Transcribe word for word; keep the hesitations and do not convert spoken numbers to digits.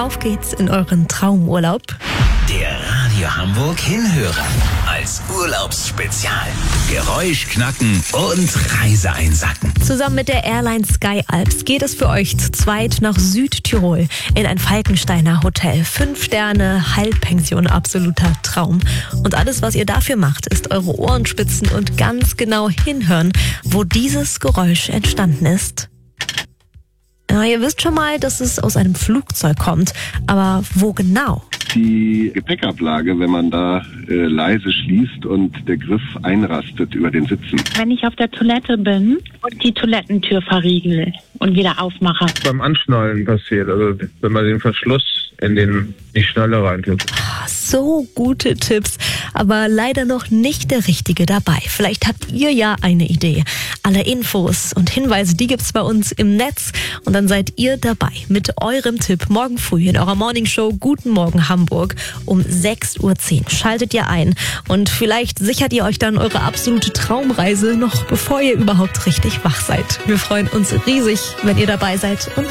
Auf geht's in euren Traumurlaub. Der Radio Hamburg Hinhörer als Urlaubsspezial. Geräusch knacken und Reise einsacken. Zusammen mit der Airline Sky Alps geht es für euch zu zweit nach Südtirol in ein Falkensteiner Hotel. Fünf Sterne, Halbpension, absoluter Traum. Und alles, was ihr dafür macht, ist eure Ohren spitzen und ganz genau hinhören, wo dieses Geräusch entstanden ist. Ja, ihr wisst schon mal, dass es aus einem Flugzeug kommt, aber wo genau? Die Gepäckablage, wenn man da äh, leise schließt und der Griff einrastet über den Sitzen. Wenn ich auf der Toilette bin und die Toilettentür verriegel und wieder aufmache. Beim Anschnallen passiert, also wenn man den Verschluss in den die Schnalle reintut. So gute Tipps, aber leider noch nicht der richtige dabei. Vielleicht habt ihr ja eine Idee. Alle Infos und Hinweise, die gibt's bei uns im Netz und dann seid ihr dabei mit eurem Tipp morgen früh in eurer Morningshow Guten Morgen Hamburg um sechs Uhr zehn. Schaltet ihr ein und vielleicht sichert ihr euch dann eure absolute Traumreise noch bevor ihr überhaupt richtig wach seid. Wir freuen uns riesig, wenn ihr dabei seid und